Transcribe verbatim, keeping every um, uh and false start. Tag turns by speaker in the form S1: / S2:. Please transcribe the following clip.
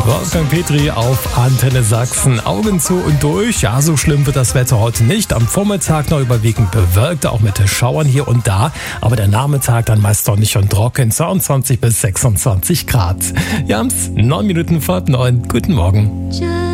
S1: Wolfgang Petri auf Antenne Sachsen. Augen zu und durch. Ja, so schlimm wird das Wetter heute nicht. Am Vormittag noch überwiegend bewölkt, auch mit Schauern hier und da. Aber der Nachmittag dann meist sonnig und trocken. zweiundzwanzig bis sechsundzwanzig Grad. Wir haben's neun Minuten vor neun. Guten Morgen.